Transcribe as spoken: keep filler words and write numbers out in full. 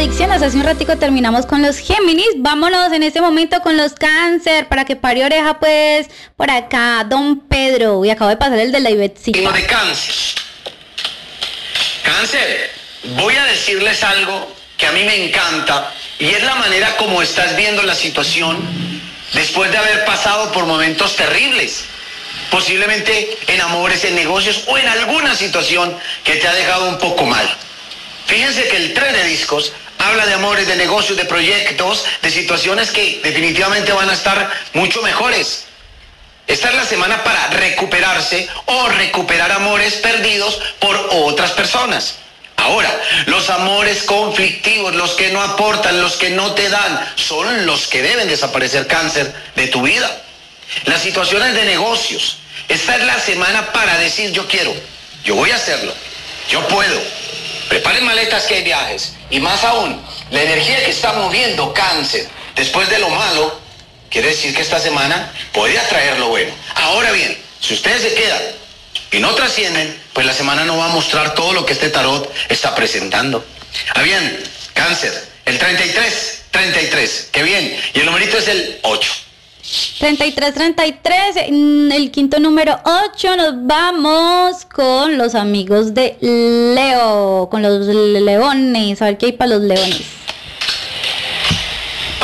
predicciones. Hace un ratico terminamos con los Géminis. Vámonos en este momento con los Cáncer, para que pare oreja, pues, por acá, don Pedro. Y acabo de pasar el de la Ivetcita. Signo de Cáncer. Cáncer, voy a decirles algo que a mí me encanta, y es la manera como estás viendo la situación después de haber pasado por momentos terribles. Posiblemente en amores, en negocios o en alguna situación que te ha dejado un poco mal. Fíjense que el tres de discos habla de amores, de negocios, de proyectos, de situaciones que definitivamente van a estar mucho mejores. Esta es la semana para recuperarse o recuperar amores perdidos por otras personas. Ahora, los amores conflictivos, los que no aportan, los que no te dan, son los que deben desaparecer, Cáncer, de tu vida. Las situaciones de negocios. Esta es la semana para decir yo quiero, yo voy a hacerlo, yo puedo. Preparen maletas que hay viajes. Y más aún, la energía que está moviendo Cáncer después de lo malo, quiere decir que esta semana puede atraer lo bueno. Ahora bien, si ustedes se quedan y no trascienden, pues la semana no va a mostrar todo lo que este tarot está presentando. Ah, bien, Cáncer, el treinta y tres, treinta y tres, qué bien. Y el numerito es el ocho. treinta y tres, treinta y tres, el quinto número ocho. Nos vamos con los amigos de Leo, con los leones. A ver qué hay para los leones.